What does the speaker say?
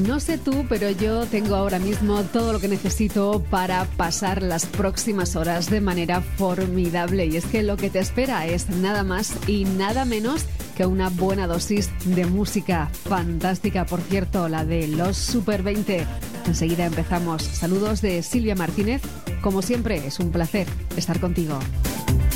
No sé tú, pero yo tengo ahora mismo todo lo que necesito para pasar las próximas horas de manera formidable. Y es que lo que te espera es nada más y nada menos que una buena dosis de música fantástica, por cierto, la de los Super 20. Enseguida empezamos. Saludos de Silvia Martínez. Como siempre, es un placer estar contigo.